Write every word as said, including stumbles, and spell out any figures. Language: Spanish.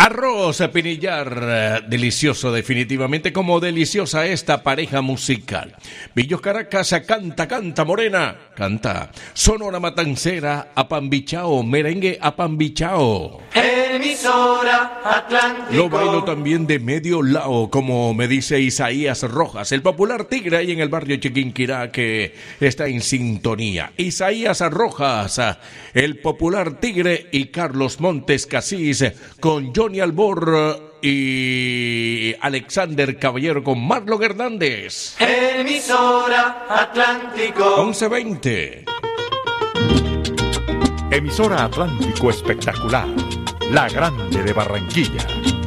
Arroz Pinillar, delicioso definitivamente, como deliciosa esta pareja musical. Villos Caracas, canta, canta morena, canta. Sonora Matancera, apambichao, merengue apambichao. Emisora Atlántico. Lo bailo también de medio lao, como me dice Isaías Rojas, el popular tigre ahí en el barrio Chiquinquirá que está en sintonía. Isaías Rojas, el popular tigre, y Carlos Montes Casís con Johnny Albor y Alexander Caballero con Marlon Hernández. Emisora Atlántico. once veinte. Emisora Atlántico Espectacular, la grande de Barranquilla.